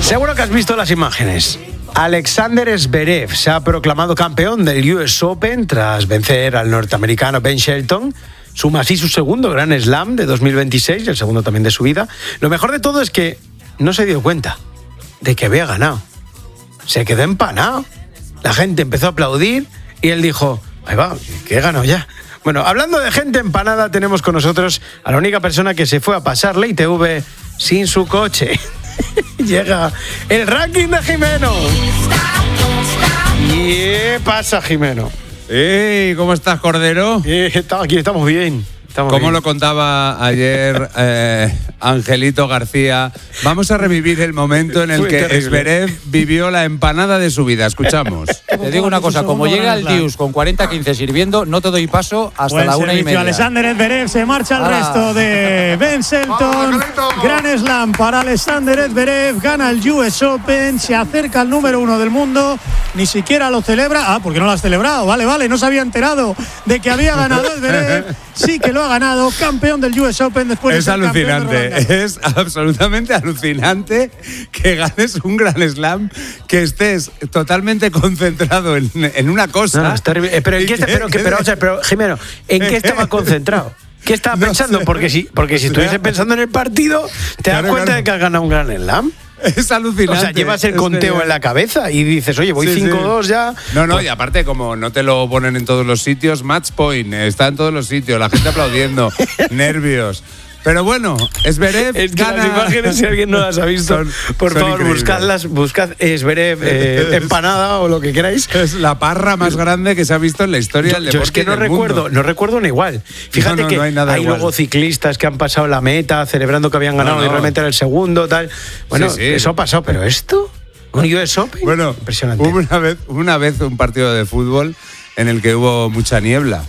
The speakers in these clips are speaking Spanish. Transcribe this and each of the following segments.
Seguro que has visto las imágenes. Alexander Zverev se ha proclamado campeón del US Open tras vencer al norteamericano Ben Shelton. Suma así su segundo Grand Slam de 2026, el segundo también de su vida. Lo mejor de todo es que no se dio cuenta de que había ganado. Se quedó empanado. La gente empezó a aplaudir y él dijo, ahí va, que he ganado ya. Bueno, hablando de gente empanada, tenemos con nosotros a la única persona que se fue a pasar la ITV sin su coche. Llega el ranking de Jimeno. ¿Qué pasa, Jimeno? ¡Ey! ¿Cómo estás, Cordero? Aquí estamos bien. Como lo contaba ayer Angelito García, vamos a revivir el momento en el que Zverev vivió la empanada de su vida. Escuchamos. Te digo una cosa, como llega el Dius con 40-15 sirviendo, no te doy paso hasta la 1:30. Alexander Zverev, se marcha al resto de Ben Shelton. Grand Slam para Alexander Zverev, gana el US Open, se acerca al número 1 del mundo, ni siquiera lo celebra. Ah, porque no lo has celebrado, vale, no se había enterado de que había ganado Zverev. Sí que lo ha ganado, campeón del US Open después de ser campeón de Roland Garros. Es absolutamente alucinante que ganes un Grand Slam, que estés totalmente concentrado en una cosa. No, es terrible. Pero Jimeno, ¿en qué estaba concentrado? ¿Qué estaba pensando? Porque si estuviese pensando en el partido, te das cuenta de que has ganado un Grand Slam. Es alucinante. O sea, llevas el conteo en la cabeza y dices, oye, voy 5-2 ya. No, y aparte, como no te lo ponen en todos los sitios, match point, está en todos los sitios, la gente aplaudiendo, nervios. Pero bueno, Zverev gana. Las imágenes, si alguien no las ha visto, por favor, buscadlas. Buscad Zverev empanada o lo que queráis. Es la parra más grande que se ha visto en la historia del deporte. Yo es que no recuerdo una igual. Fíjate que hay igual. Luego ciclistas que han pasado la meta celebrando que habían ganado y realmente era el segundo, tal. Bueno, sí. Eso ha pasado, pero esto, un US Open, bueno, impresionante. Hubo una vez un partido de fútbol en el que hubo mucha niebla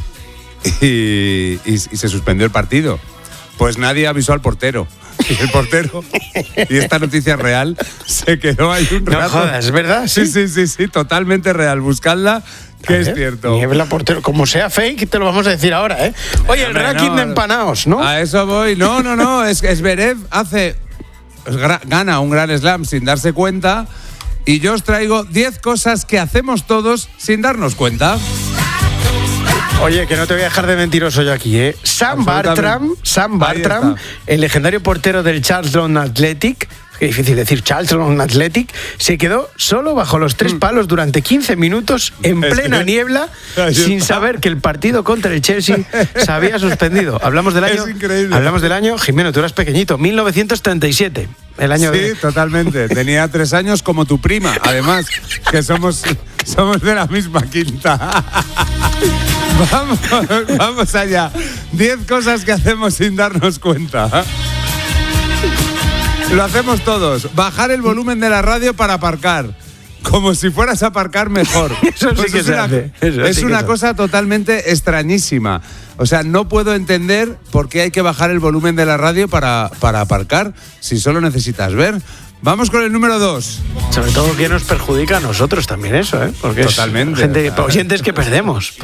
y se suspendió el partido. Pues nadie avisó al portero. Y el portero, y esta noticia es real, se quedó ahí un rato. No jodas, ¿es verdad? Sí, totalmente real. Buscadla, que es cierto. Niebla, portero. Como sea fake, te lo vamos a decir ahora, ¿eh? Oye, el ranking de empanados, ¿no? A eso voy. No. Es que Zverev gana un Grand Slam sin darse cuenta. Y yo os traigo 10 cosas que hacemos todos sin darnos cuenta. Oye, que no te voy a dejar de mentiroso yo aquí, ¿eh? Sam Bartram, el legendario portero del Charlton Athletic, qué difícil decir Charlton Athletic, se quedó solo bajo los 3 palos durante 15 minutos en plena niebla, sin saber que el partido contra el Chelsea se había suspendido. Hablamos del año. Es increíble. Hablamos del año, Jimeno, tú eras pequeñito, 1937. El año sí, totalmente. Tenía 3 años como tu prima, además, que somos de la misma quinta. Vamos allá. 10 cosas que hacemos sin darnos cuenta. Lo hacemos todos. Bajar el volumen de la radio para aparcar. Como si fueras a aparcar mejor. Eso sí que se hace. Es una cosa totalmente extrañísima. O sea, no puedo entender por qué hay que bajar el volumen de la radio para aparcar si solo necesitas ver. Vamos con el número 2. Sobre todo que nos perjudica a nosotros también eso, ¿eh? Porque totalmente. Es gente, oyentes que perdemos.